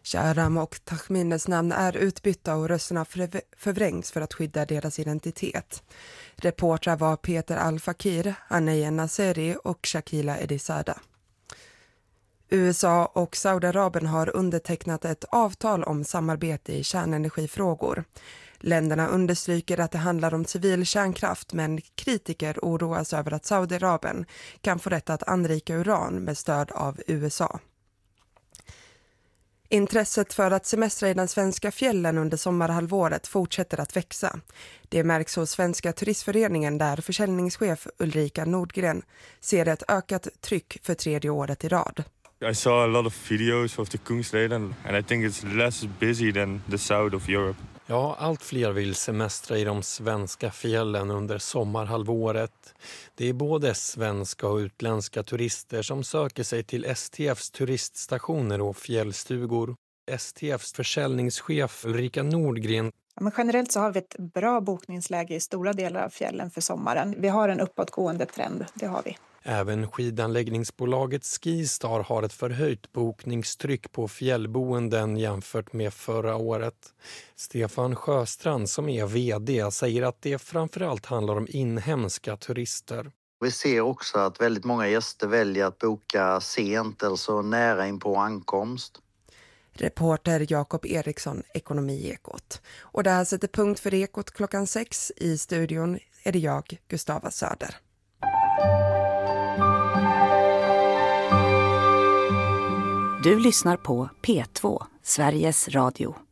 Shahram och Tahmines namn är utbytta och rösterna förvrängs för att skydda deras identitet. Reportrar var Peter Al-Fakir, Anaya Nasseri och Shakila Edisada. USA och Saudiarabien har undertecknat ett avtal om samarbete i kärnenergifrågor. Länderna understryker att det handlar om civil kärnkraft, men kritiker oroas över att Saudiarabien kan få rätt att anrika uran med stöd av USA. Intresset för att semestra i den svenska fjällen under sommarhalvåret fortsätter att växa. Det märks hos Svenska turistföreningen där försäljningschef Ulrika Nordgren ser ett ökat tryck för 3:e året i rad. I saw a lot of videos of the Kungsleden and I think it's less busy than the south of Europe. Ja, allt fler vill semestra i de svenska fjällen under sommarhalvåret. Det är både svenska och utländska turister som söker sig till STFs turiststationer och fjällstugor. STFs försäljningschef Ulrika Nordgren. Ja, men generellt så har vi ett bra bokningsläge i stora delar av fjällen för sommaren. Vi har en uppåtgående trend, det har vi. Även skidanläggningsbolaget Skistar har ett förhöjt bokningstryck på fjällboenden jämfört med förra året. Stefan Sjöstrand som är vd säger att det framförallt handlar om inhemska turister. Vi ser också att väldigt många gäster väljer att boka sent eller så nära in på ankomst. Reporter Jakob Eriksson, Ekonomiekot. Och det här sätter punkt för Ekot klockan 6. I studion är det jag, Gustava Söder. Du lyssnar på P2, Sveriges Radio.